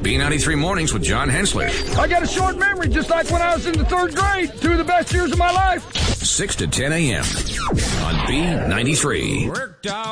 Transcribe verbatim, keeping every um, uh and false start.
B ninety-three Mornings with John Hensler. I got a short memory, just like when I was in the third grade. Two of the best years of my life. six to ten a.m. on B ninety-three. Worked out.